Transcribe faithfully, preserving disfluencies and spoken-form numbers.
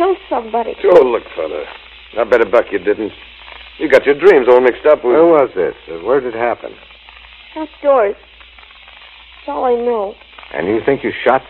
killed somebody. Oh, look, fella. I bet a buck you didn't. You got your dreams all mixed up with... Where was this? Where did it happen? Outdoors. That's all I know. And you think you shot